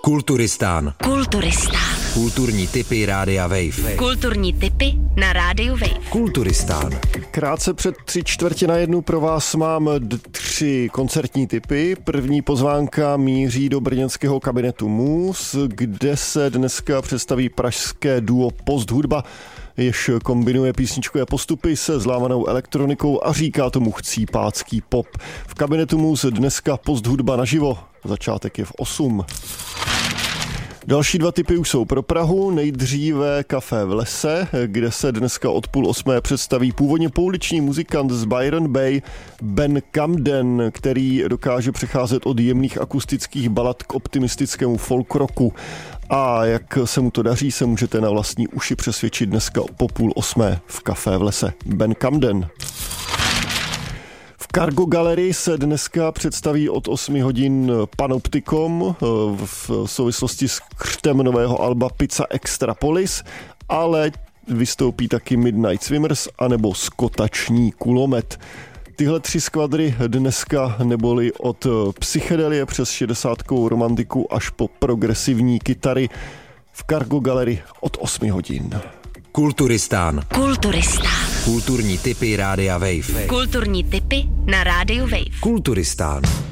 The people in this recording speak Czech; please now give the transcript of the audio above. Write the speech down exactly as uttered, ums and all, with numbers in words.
Kulturistán. Kulturistán. Kulturní tipy Rádia Wave. Kulturní tipy na Rádiu Wave. Kulturistán. Krátce před tři čtvrtě na jednu pro vás mám d- tři koncertní tipy. První pozvánka míří do brněnského kabinetu Mus, kde se dneska představí pražské duo Post Hudba, jež kombinuje písničkové postupy se zlámanou elektronikou a říká tomu chcípácký pop. V kabinetu Mus dneska Post Hudba naživo. Začátek je v osm. Další dva tipy už jsou pro Prahu. Nejdříve Café v lese, kde se dneska od půl osmé představí původně pouliční muzikant z Byron Bay Ben Camden, který dokáže přecházet od jemných akustických balad k optimistickému folk rocku. A jak se mu to daří, se můžete na vlastní uši přesvědčit dneska po půl osmé v Café v lese. Ben Camden. V Cargo Gallery se dneska představí od osmi hodin Panoptikom v souvislosti s křtem nového alba Pizza Extrapolis, ale vystoupí taky Midnight Swimmers anebo Skotační kulomet. Tyhle tři skvadry dneska neboli od psychedelie přes šedesátkovou romantiku až po progresivní kytary v Cargo Gallery od osmi hodin. Kulturistán. Kulturistán. Kulturní tipy Rádia Wave. Kulturní tipy na Rádiu Wave. Kulturistán.